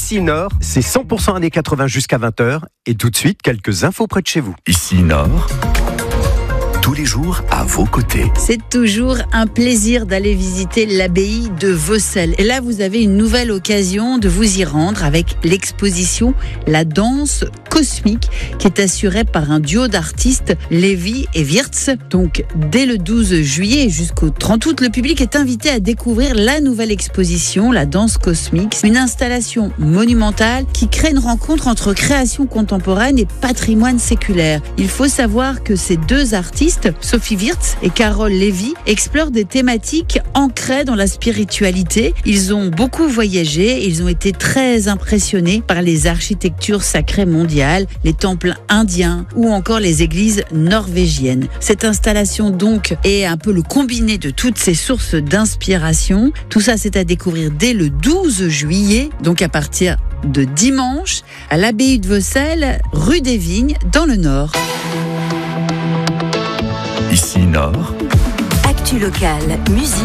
Ici Nord, c'est 100% années 80 jusqu'à 20h. Et tout de suite, quelques infos près de chez vous. Ici Nord, tous les jours à vos côtés. C'est toujours un plaisir d'aller visiter l'abbaye de Vaucelles. Et là, vous avez une nouvelle occasion de vous y rendre avec l'exposition La danse cosmique qui est assurée par un duo d'artistes, Lévy et Wirtz. Donc, dès le 12 juillet jusqu'au 30 août, le public est invité à découvrir la nouvelle exposition La danse cosmique, une installation monumentale qui crée une rencontre entre création contemporaine et patrimoine séculaire. Il faut savoir que ces deux artistes, Sophie Wirtz et Carole Lévy, explorent des thématiques ancrées dans la spiritualité. Ils ont beaucoup voyagé et ils ont été très impressionnés par les architectures sacrées mondiales, les temples indiens ou encore les églises norvégiennes. Cette installation donc est un peu le combiné de toutes ces sources d'inspiration. Tout ça, c'est à découvrir dès le 12 juillet, donc à partir de dimanche, à l'abbaye de Vaucelles, rue des Vignes, dans le Nord. Ici Nord, Actu locale, musique.